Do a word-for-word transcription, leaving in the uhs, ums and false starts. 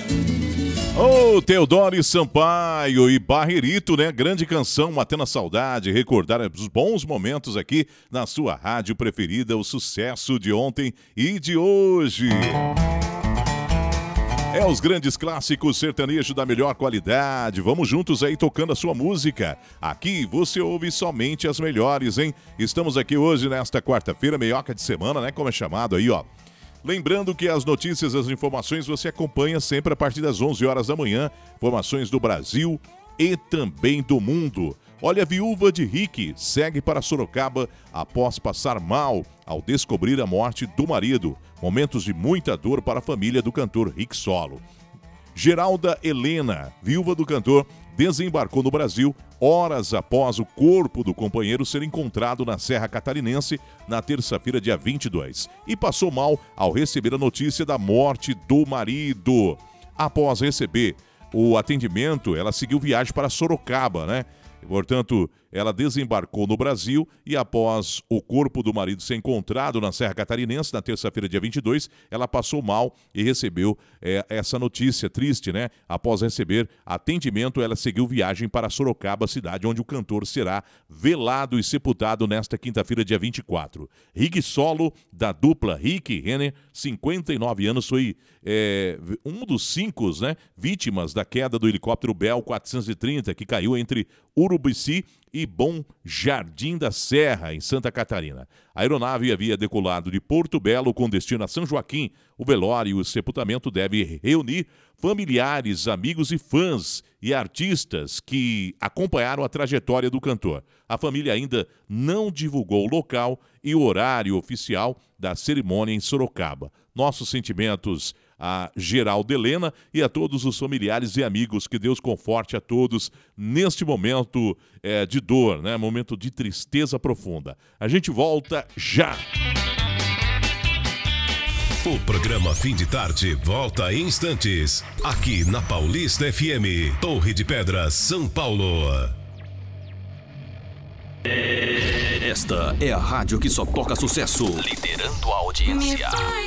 Ô, oh, Teodoro Sampaio e Barrerito, né? Grande canção, matando a saudade, recordar os bons momentos aqui na sua rádio preferida, o sucesso de ontem e de hoje. É os grandes clássicos sertanejos da melhor qualidade. Vamos juntos aí tocando a sua música. Aqui você ouve somente as melhores, hein? Estamos aqui hoje nesta quarta-feira, meioca de semana, né? Como é chamado aí, ó. Lembrando que as notícias, as informações você acompanha sempre a partir das onze horas da manhã. Informações do Brasil e também do mundo. Olha, a viúva de Rick segue para Sorocaba após passar mal ao descobrir a morte do marido. Momentos de muita dor para a família do cantor Rick Solo. Geralda Helena, viúva do cantor, desembarcou no Brasil horas após o corpo do companheiro ser encontrado na Serra Catarinense na terça-feira, dia vinte e dois, e passou mal ao receber a notícia da morte do marido. Após receber o atendimento, ela seguiu viagem para Sorocaba, né? Portanto, ela desembarcou no Brasil e após o corpo do marido ser encontrado na Serra Catarinense, na terça-feira, dia vinte e dois, ela passou mal e recebeu é, essa notícia triste, né? Após receber atendimento, ela seguiu viagem para Sorocaba, cidade onde o cantor será velado e sepultado nesta quinta-feira, dia vinte e quatro. Rick Solo, da dupla Rick e Renner, cinquenta e nove anos, foi é, um dos cinco, né, vítimas da queda do helicóptero Bell quatrocentos e trinta, que caiu entre Urubici e Bom Jardim da Serra, em Santa Catarina. A aeronave havia decolado de Porto Belo com destino a São Joaquim. O velório e o sepultamento devem reunir familiares, amigos e fãs e artistas que acompanharam a trajetória do cantor. A família ainda não divulgou o local e o horário oficial da cerimônia em Sorocaba. Nossos sentimentos a Geralda Helena e a todos os familiares e amigos. Que Deus conforte a todos neste momento é, de dor, né? Momento de tristeza profunda. A gente volta já. O programa Fim de Tarde volta em instantes. Aqui na Paulista F M, Torre de Pedras, São Paulo. Esta é a rádio que só toca sucesso, liderando a audiência.